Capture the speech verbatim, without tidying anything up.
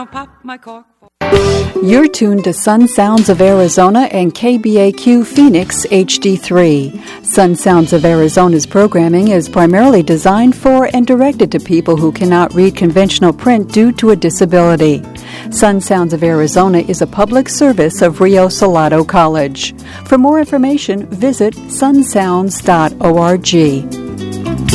Pop my cork. You're tuned to Sun Sounds of Arizona and K B A Q Phoenix H D three. Sun Sounds of Arizona's programming is primarily designed for and directed to people who cannot read conventional print due to a disability. Sun Sounds of Arizona is a public service of Rio Salado College. For more information, visit sun sounds dot org.